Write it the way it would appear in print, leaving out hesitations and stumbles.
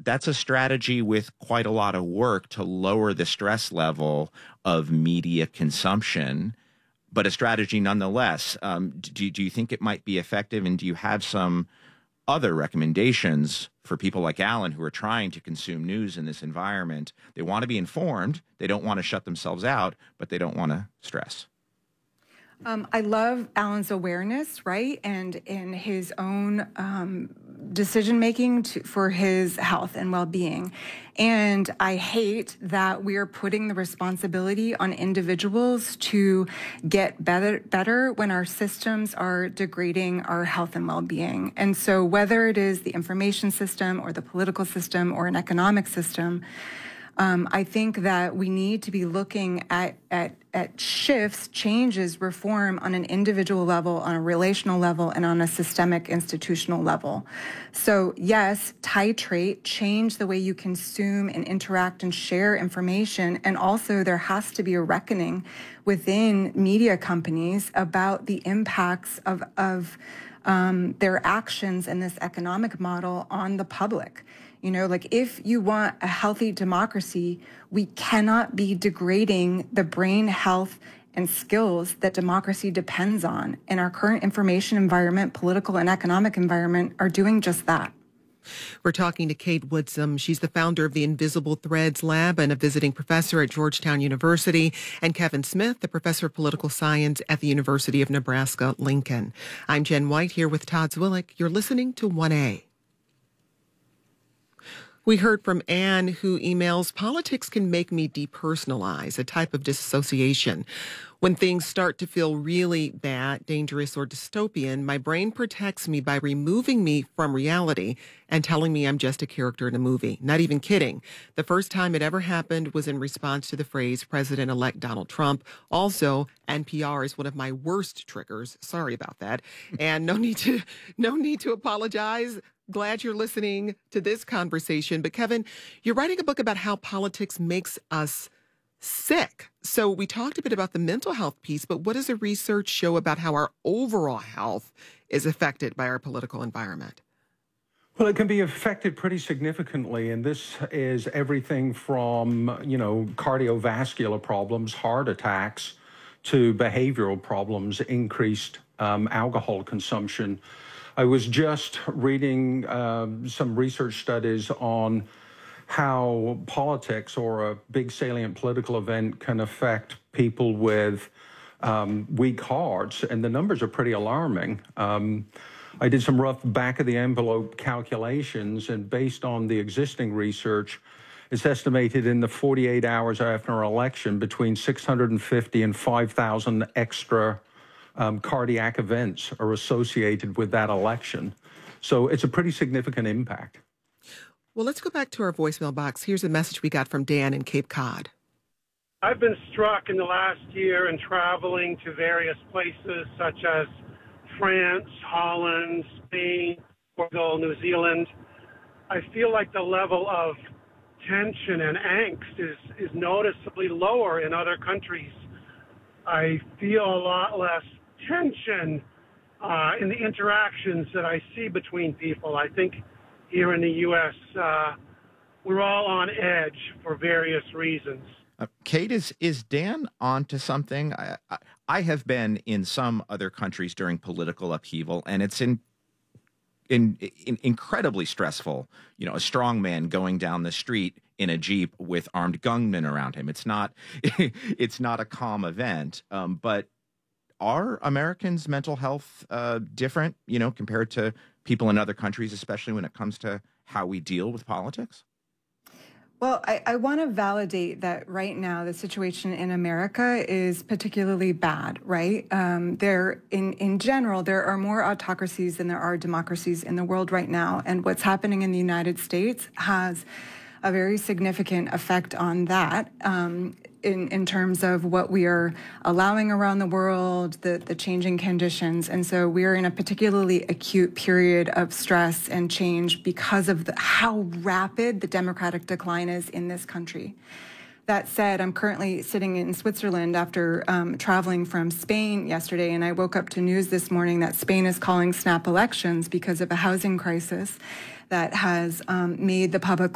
that's a strategy with quite a lot of work to lower the stress level of media consumption, but a strategy nonetheless. Do you think it might be effective, and do you have some other recommendations for people like Alan who are trying to consume news in this environment? They want to be informed, they don't want to shut themselves out, but they don't want to stress. I love Alan's awareness, right, and in his own decision-making for his health and well-being. And I hate that we are putting the responsibility on individuals to get better when our systems are degrading our health and well-being. And so whether it is the information system or the political system or an economic system, I think that we need to be looking at shifts, changes, reform on an individual level, on a relational level, and on a systemic institutional level. So yes, titrate, change the way you consume and interact and share information. And also there has to be a reckoning within media companies about the impacts of their actions in this economic model on the public. You know, like if you want a healthy democracy, we cannot be degrading the brain health and skills that democracy depends on. And our current information environment, political and economic environment are doing just that. We're talking to Kate Woodsum. She's the founder of the Invisible Threads Lab and a visiting professor at Georgetown University, and Kevin Smith, the professor of political science at the University of Nebraska-Lincoln. I'm Jen White here with Todd Zwillich. You're listening to 1A. We heard from Anne, who emails, politics can make me depersonalize, a type of dissociation. When things start to feel really bad, dangerous, or dystopian, my brain protects me by removing me from reality and telling me I'm just a character in a movie. Not even kidding. The first time it ever happened was in response to the phrase President-elect Donald Trump. Also, NPR is one of my worst triggers. Sorry about that. And no need to apologize. Glad you're listening to this conversation. But Kevin, you're writing a book about how politics makes us sick. So we talked a bit about the mental health piece, but what does the research show about how our overall health is affected by our political environment? Well, it can be affected pretty significantly, and this is everything from, cardiovascular problems, heart attacks, to behavioral problems, increased alcohol consumption. I was just reading some research studies on how politics or a big salient political event can affect people with weak hearts, and the numbers are pretty alarming. I did some rough back-of-the-envelope calculations, and based on the existing research, it's estimated in the 48 hours after an election between 650 and 5,000 extra cardiac events are associated with that election. So it's a pretty significant impact. Well, let's go back to our voicemail box. Here's a message we got from Dan in Cape Cod. I've been struck in the last year in traveling to various places such as France, Holland, Spain, Portugal, New Zealand. I feel like the level of tension and angst is noticeably lower in other countries. I feel a lot less tension in the interactions that I see between people. I think here in the U.S., we're all on edge for various reasons. Kate, is Dan onto something? I have been in some other countries during political upheaval, and it's incredibly stressful. You know, a strong man going down the street in a Jeep with armed gunmen around him. It's not a calm event. But are Americans' mental health different, compared to people in other countries, especially when it comes to how we deal with politics? Well, I want to validate that right now the situation in America is particularly bad, right? In general, there are more autocracies than there are democracies in the world right now. And what's happening in the United States has a very significant effect on that in terms of what we are allowing around the world, the changing conditions. And so we are in a particularly acute period of stress and change because of how rapid the democratic decline is in this country. That said, I'm currently sitting in Switzerland after traveling from Spain yesterday, and I woke up to news this morning that Spain is calling snap elections because of a housing crisis that has made the public